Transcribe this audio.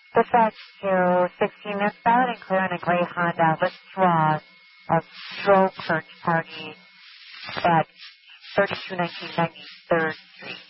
Dispatch to 16 eastbound and clear in a gray Honda. Let's draw a stroke search party at 3219 93rd Street.